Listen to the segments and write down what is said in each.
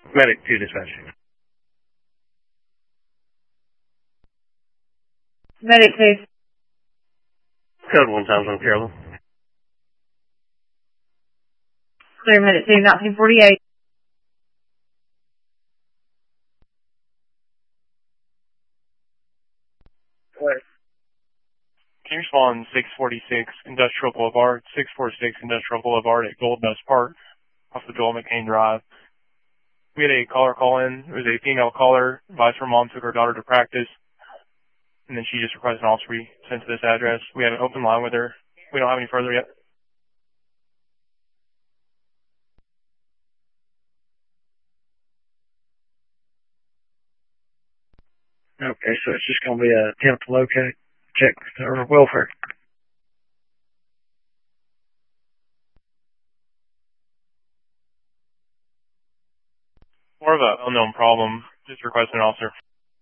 Medic 2 dispatching. Medic 2. Code 1 times 1 Carolyn. Clear Medic 2, 1948. Clear. Can you respond 646 Industrial Boulevard, 646 Industrial Boulevard at Gold Dust Park off of Joel McCain Drive? We had a caller call in. It was a female caller. Advised her mom took her daughter to practice, and then she just requested an officer be sent to this address. We have an open line with her. We don't have any further yet. Okay, so it's just going to be an attempt to locate, check her welfare. More of an unknown problem. Just requesting an officer.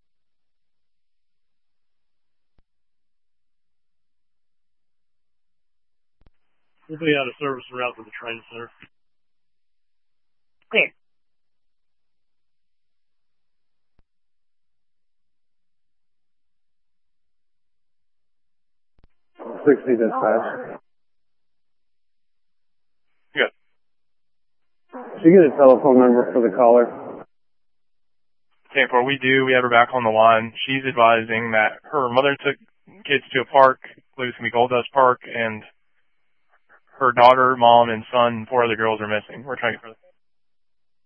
We'll be out of service and route to the train center. Clear. Dispatch. Good. Did you get a telephone number for the caller? 10-4, we do. We have her back on the line. She's advising that her mother took kids to a park. I believe it's going to be Gold Dust Park, and her daughter, mom, and son, and 4 other girls are missing. We're trying to get further.